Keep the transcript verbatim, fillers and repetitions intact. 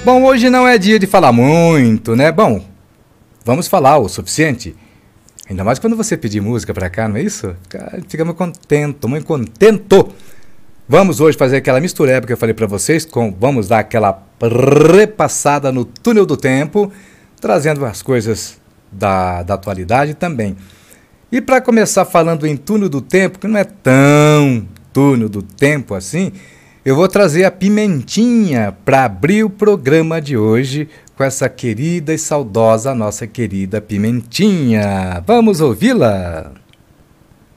Bom, hoje não é dia de falar muito, né? Bom, vamos falar o suficiente. Ainda mais quando você pedir música pra cá, não é isso? Fica, fica muito contento, muito contento. Vamos hoje fazer aquela mistureba que eu falei pra vocês, com, vamos dar aquela repassada no túnel do tempo, trazendo as coisas da, da atualidade também. E para começar falando em túnel do tempo, que não é tão túnel do tempo assim, eu vou trazer a Pimentinha para abrir o programa de hoje com essa querida e saudosa nossa querida Pimentinha. Vamos ouvi-la?